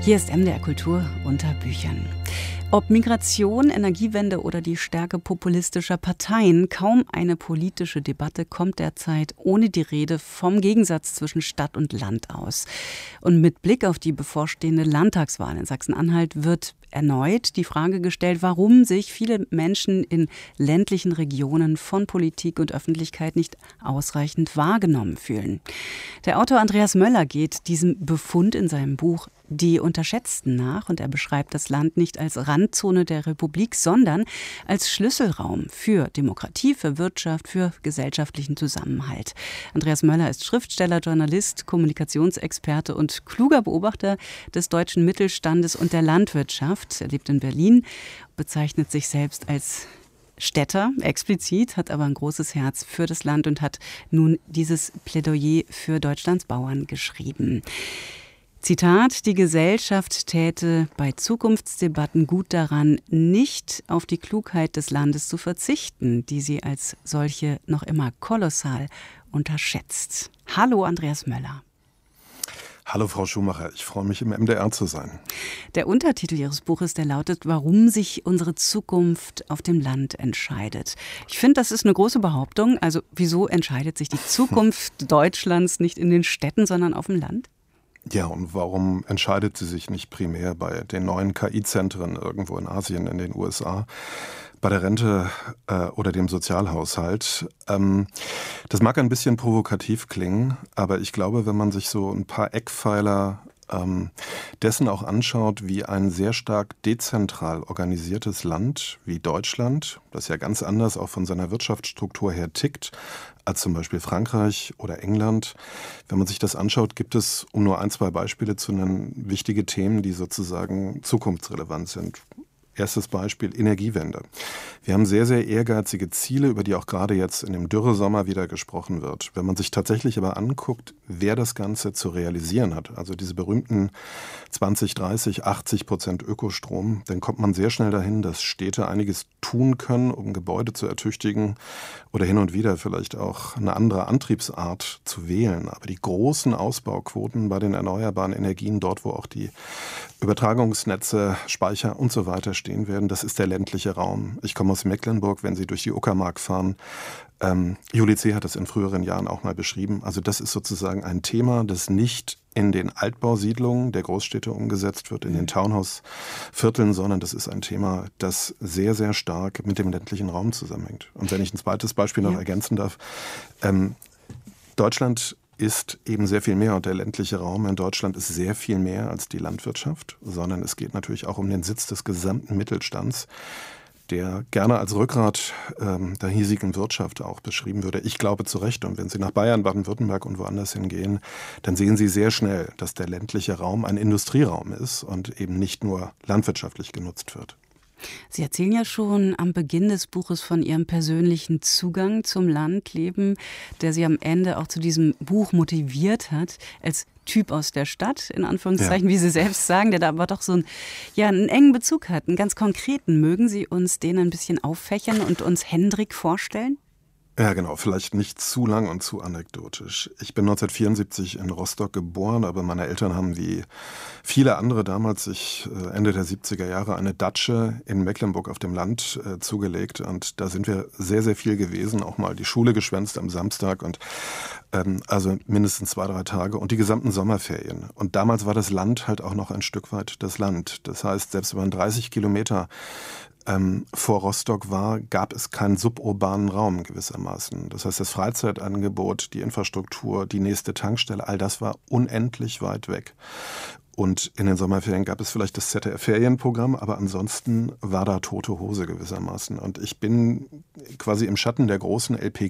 Hier ist MDR Kultur unter Büchern. Ob Migration, Energiewende oder die Stärke populistischer Parteien, kaum eine politische Debatte kommt derzeit ohne die Rede vom Gegensatz zwischen Stadt und Land aus. Und mit Blick auf die bevorstehende Landtagswahl in Sachsen-Anhalt wird erneut die Frage gestellt, warum sich viele Menschen in ländlichen Regionen von Politik und Öffentlichkeit nicht ausreichend wahrgenommen fühlen. Der Autor Andreas Möller geht diesem Befund in seinem Buch Die Unterschätzten nach und er beschreibt das Land nicht als Randzone der Republik, sondern als Schlüsselraum für Demokratie, für Wirtschaft, für gesellschaftlichen Zusammenhalt. Andreas Möller ist Schriftsteller, Journalist, Kommunikationsexperte und kluger Beobachter des deutschen Mittelstandes und der Landwirtschaft. Er lebt in Berlin, bezeichnet sich selbst als Städter, explizit, hat aber ein großes Herz für das Land und hat nun dieses Plädoyer für Deutschlands Bauern geschrieben. Zitat: Die Gesellschaft täte bei Zukunftsdebatten gut daran, nicht auf die Klugheit des Landes zu verzichten, die sie als solche noch immer kolossal unterschätzt. Hallo Andreas Möller. Hallo Frau Schumacher, ich freue mich im MDR zu sein. Der Untertitel Ihres Buches, der lautet, warum sich unsere Zukunft auf dem Land entscheidet. Ich finde, das ist eine große Behauptung. Also wieso entscheidet sich die Zukunft Deutschlands nicht in den Städten, sondern auf dem Land? Ja, und warum entscheidet sie sich nicht primär bei den neuen KI-Zentren irgendwo in Asien, in den USA, bei der Rente oder dem Sozialhaushalt? Das mag ein bisschen provokativ klingen, aber ich glaube, wenn man sich so ein paar Eckpfeiler dessen auch anschaut, wie ein sehr stark dezentral organisiertes Land wie Deutschland, das ja ganz anders auch von seiner Wirtschaftsstruktur her tickt, als zum Beispiel Frankreich oder England. Wenn man sich das anschaut, gibt es, um nur ein, zwei Beispiele zu nennen, wichtige Themen, die sozusagen zukunftsrelevant sind. Erstes Beispiel, Energiewende. Wir haben sehr, sehr ehrgeizige Ziele, über die auch gerade jetzt in dem Dürresommer wieder gesprochen wird. Wenn man sich tatsächlich aber anguckt, wer das Ganze zu realisieren hat, also diese berühmten 20, 30, 80% Ökostrom, dann kommt man sehr schnell dahin, dass Städte einiges tun können, um Gebäude zu ertüchtigen oder hin und wieder vielleicht auch eine andere Antriebsart zu wählen. Aber die großen Ausbauquoten bei den erneuerbaren Energien, dort wo auch die Übertragungsnetze, Speicher und so weiter stehen werden, das ist der ländliche Raum. Ich komme aus Mecklenburg, wenn Sie durch die Uckermark fahren. Juli C. hat das in früheren Jahren auch mal beschrieben. Also das ist sozusagen ein Thema, das nicht in den Altbausiedlungen der Großstädte umgesetzt wird, in den Townhouse-Vierteln, sondern das ist ein Thema, das sehr, sehr stark mit dem ländlichen Raum zusammenhängt. Und wenn ich ein zweites Beispiel noch ergänzen darf, Deutschland ist eben sehr viel mehr und der ländliche Raum in Deutschland ist sehr viel mehr als die Landwirtschaft, sondern es geht natürlich auch um den Sitz des gesamten Mittelstands, der gerne als Rückgrat der hiesigen Wirtschaft auch beschrieben würde. Ich glaube zu Recht. Und wenn Sie nach Bayern, Baden-Württemberg und woanders hingehen, dann sehen Sie sehr schnell, dass der ländliche Raum ein Industrieraum ist und eben nicht nur landwirtschaftlich genutzt wird. Sie erzählen ja schon am Beginn des Buches von Ihrem persönlichen Zugang zum Landleben, der Sie am Ende auch zu diesem Buch motiviert hat, als Typ aus der Stadt, in Anführungszeichen, wie Sie selbst sagen, der da aber doch so einen engen Bezug hat, einen ganz konkreten. Mögen Sie uns den ein bisschen auffächern und uns Hendrik vorstellen? Ja, genau. Vielleicht nicht zu lang und zu anekdotisch. Ich bin 1974 in Rostock geboren, aber meine Eltern haben wie viele andere damals sich Ende der 70er Jahre eine Datsche in Mecklenburg auf dem Land zugelegt. Und da sind wir sehr, sehr viel gewesen, auch mal die Schule geschwänzt am Samstag und also mindestens 2, 3 Tage und die gesamten Sommerferien. Und damals war das Land halt auch noch ein Stück weit das Land. Das heißt, selbst wenn man 30 Kilometer vor Rostock war, gab es keinen suburbanen Raum gewissermaßen. Das heißt, das Freizeitangebot, die Infrastruktur, die nächste Tankstelle, all das war unendlich weit weg. Und in den Sommerferien gab es vielleicht das ZDF-Ferienprogramm, aber ansonsten war da tote Hose gewissermaßen. Und ich bin quasi im Schatten der großen LPG